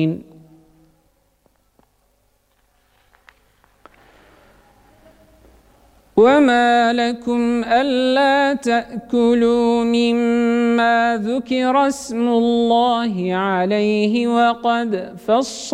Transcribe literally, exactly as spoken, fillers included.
وما لكم ألا تأكلوا مما ذكر اسم الله عليه وقد فصل